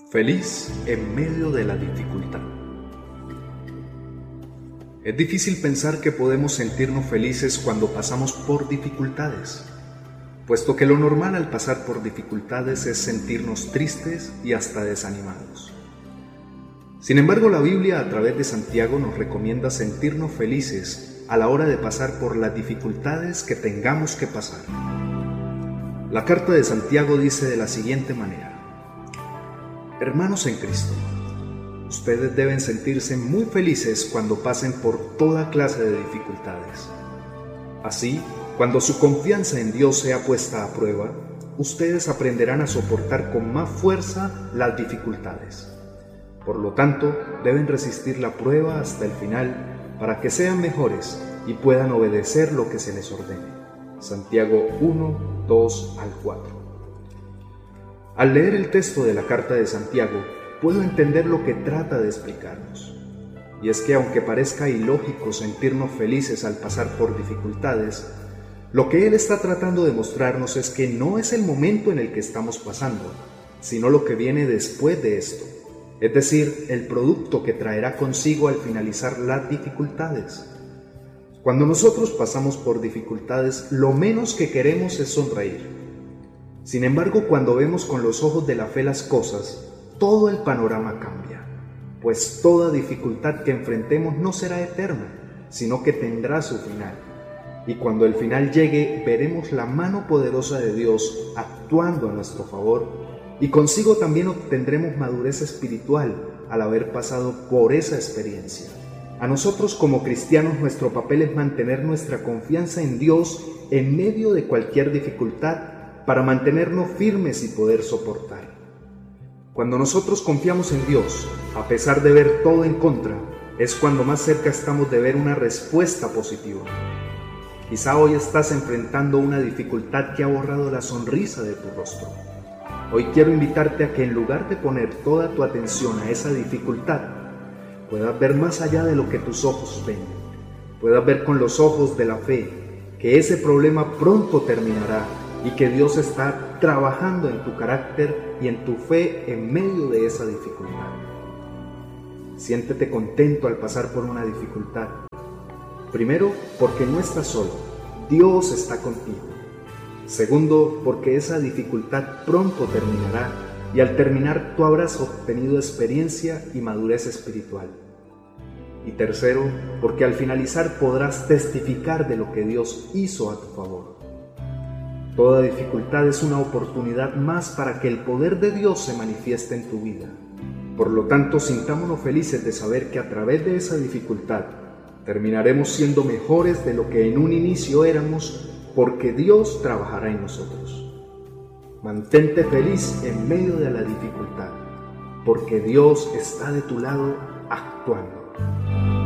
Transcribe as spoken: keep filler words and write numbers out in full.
Feliz en medio de la dificultad. Es difícil pensar que podemos sentirnos felices cuando pasamos por dificultades, puesto que lo normal al pasar por dificultades es sentirnos tristes y hasta desanimados. Sin embargo, la Biblia a través de Santiago nos recomienda sentirnos felices a la hora de pasar por las dificultades que tengamos que pasar. La carta de Santiago dice de la siguiente manera: Hermanos en Cristo, ustedes deben sentirse muy felices cuando pasen por toda clase de dificultades. Así, cuando su confianza en Dios sea puesta a prueba, ustedes aprenderán a soportar con más fuerza las dificultades. Por lo tanto, deben resistir la prueba hasta el final para que sean mejores y puedan obedecer lo que se les ordene. Santiago uno, dos al cuatro. Al leer el texto de la carta de Santiago, puedo entender lo que trata de explicarnos. Y es que aunque parezca ilógico sentirnos felices al pasar por dificultades, lo que él está tratando de mostrarnos es que no es el momento en el que estamos pasando, sino lo que viene después de esto, es decir, el producto que traerá consigo al finalizar las dificultades. Cuando nosotros pasamos por dificultades, lo menos que queremos es sonreír. Sin embargo, cuando vemos con los ojos de la fe las cosas, todo el panorama cambia, pues toda dificultad que enfrentemos no será eterna, sino que tendrá su final. Y cuando el final llegue, veremos la mano poderosa de Dios actuando a nuestro favor, y consigo también obtendremos madurez espiritual al haber pasado por esa experiencia. A nosotros como cristianos nuestro papel es mantener nuestra confianza en Dios en medio de cualquier dificultad, para mantenernos firmes y poder soportar. Cuando nosotros confiamos en Dios, a pesar de ver todo en contra, es cuando más cerca estamos de ver una respuesta positiva. Quizá hoy estás enfrentando una dificultad que ha borrado la sonrisa de tu rostro. Hoy quiero invitarte a que en lugar de poner toda tu atención a esa dificultad, puedas ver más allá de lo que tus ojos ven. Puedas ver con los ojos de la fe que ese problema pronto terminará y que Dios está trabajando en tu carácter y en tu fe en medio de esa dificultad. Siéntete contento al pasar por una dificultad. Primero, porque no estás solo, Dios está contigo. Segundo, porque esa dificultad pronto terminará y al terminar tú habrás obtenido experiencia y madurez espiritual. Y tercero, porque al finalizar podrás testificar de lo que Dios hizo a tu favor. Toda dificultad es una oportunidad más para que el poder de Dios se manifieste en tu vida. Por lo tanto, sintámonos felices de saber que a través de esa dificultad terminaremos siendo mejores de lo que en un inicio éramos, porque Dios trabajará en nosotros. Mantente feliz en medio de la dificultad, porque Dios está de tu lado actuando.